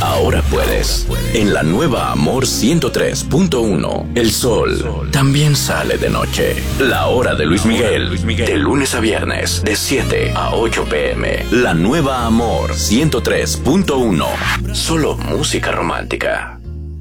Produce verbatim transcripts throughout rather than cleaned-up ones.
ahora puedes. En la nueva Amor ciento tres punto uno, el sol también sale de noche. La hora de Luis Miguel, de lunes a viernes, de siete a ocho pm. La nueva Amor ciento tres punto uno, solo música romántica.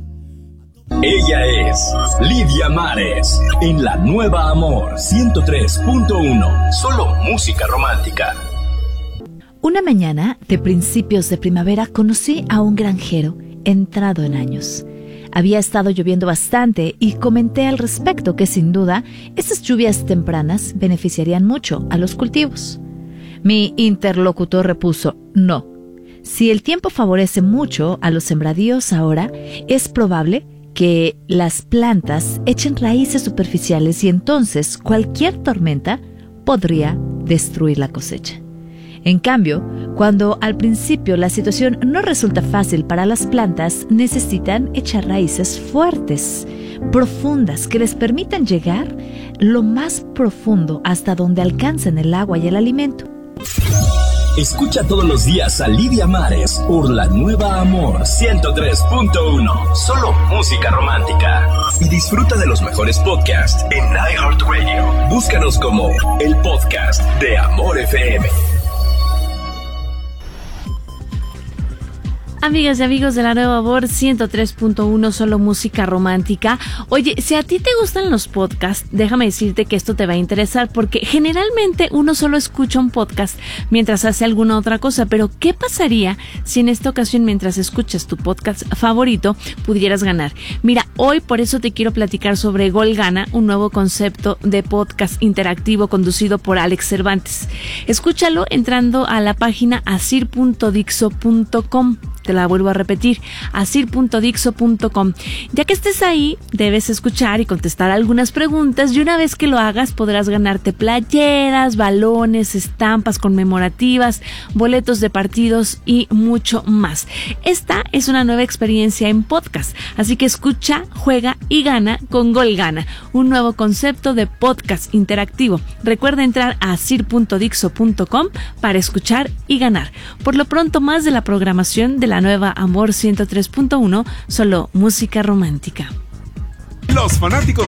Ella es Lidia Mares, en la nueva Amor ciento tres punto uno, solo música romántica. Una mañana de principios de primavera conocí a un granjero entrado en años. Había estado lloviendo bastante y comenté al respecto que sin duda esas lluvias tempranas beneficiarían mucho a los cultivos. Mi interlocutor repuso: no, si el tiempo favorece mucho a los sembradíos ahora, es probable que las plantas echen raíces superficiales y entonces cualquier tormenta podría destruir la cosecha. En cambio, cuando al principio la situación no resulta fácil para las plantas, necesitan echar raíces fuertes, profundas, que les permitan llegar lo más profundo hasta donde alcancen el agua y el alimento. Escucha todos los días a Lidia Mares por la nueva Amor ciento tres punto uno, solo música romántica. Y disfruta de los mejores podcasts en iHeartRadio. Búscanos como el podcast de Amor F M. Amigas y amigos de la nueva Amor ciento tres punto uno, solo música romántica. Oye, si a ti te gustan los podcasts, déjame decirte que esto te va a interesar porque generalmente uno solo escucha un podcast mientras hace alguna otra cosa, pero ¿qué pasaría si en esta ocasión, mientras escuchas tu podcast favorito, pudieras ganar? Mira, hoy por eso te quiero platicar sobre Gol Gana, un nuevo concepto de podcast interactivo conducido por Alex Cervantes. Escúchalo entrando a la página asir punto dixo punto com. Te la vuelvo a repetir, asir punto dixo punto com. Ya que estés ahí, debes escuchar y contestar algunas preguntas y una vez que lo hagas podrás ganarte playeras, balones, estampas conmemorativas, boletos de partidos y mucho más. Esta es una nueva experiencia en podcast, así que escucha, juega y gana con Gol Gana, un nuevo concepto de podcast interactivo. Recuerda entrar a asir punto dixo punto com para escuchar y ganar. Por lo pronto, más de la programación de la nueva Amor ciento tres punto uno, solo música romántica. Los fanáticos